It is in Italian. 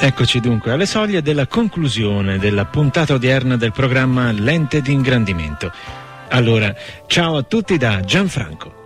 Eccoci dunque alle soglie della conclusione della puntata odierna del programma Lente di ingrandimento. Allora, ciao a tutti da Gianfranco.